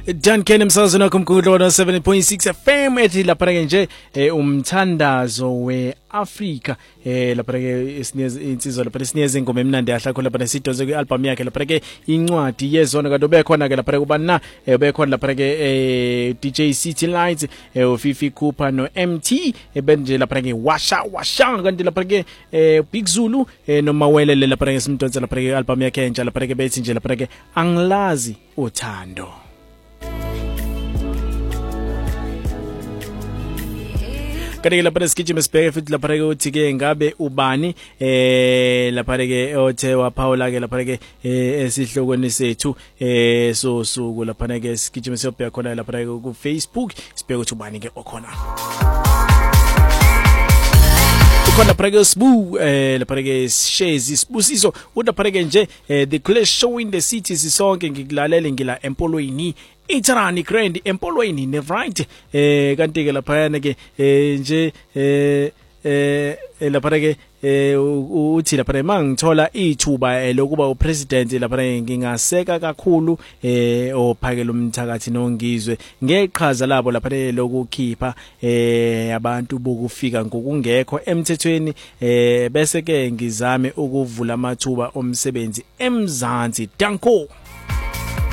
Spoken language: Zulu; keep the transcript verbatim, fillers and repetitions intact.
Dan Ken emsazweni wakho mkhulu wa seven point six F M ethi lapha ke nje umthandazo weAfrika eh lapha ke isineze insizwa lapha sineze ingoma emnandi yahla khona lapha nesidoze kwialbum yakhe lapha ke incwadi yezona kanti obekhona ke lapha kubani na obekhona lapha ke D J City Lights uFifi Cooper no M T ebenje lapha ke washa washa kanti lapha ke Big Zulu nomawelele lapha ke simdonsa lapha ke album yakhe entsha lapha ke bethi nje lapha ke angilazi uthando. Kanti lapha nesigijima sibheke futhi lapha ke uthi ke ngabe ubani eh lapha ke othe waphawula ke lapha ke esihlokweni sethu eh so suku lapha ke sigijima siyobheka khona lapha ke ku Facebook sibheke ukuthi ubani ke okhona. Khona prege sbu eh lapha ke Shezi Sibusiso udapha ke nje the clash show in the city sisonke ngikulalele ngila empolweni Itarani Grand empolweni ne right eh kanti ke lapha ke nje eh eh lapha ke uthi lapha mangithola ithuba lokuba upresident lapha ngingaseka kakhulu eh ophakela umthakathi nongizwe ngeqhaza labo lapha lokukhipha eh abantu bokufika ngokungekho emthethweni eh bese ke ngizame ukuvula amathuba omsebenzi eMzansi. Danko.